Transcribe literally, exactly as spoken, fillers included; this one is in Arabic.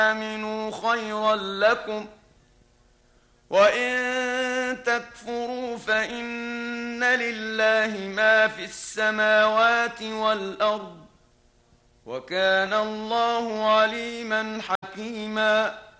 آمنوا خيرا لكم، وإن تكفروا فإن لله ما في السماوات والأرض، وكان الله عليما حكيما.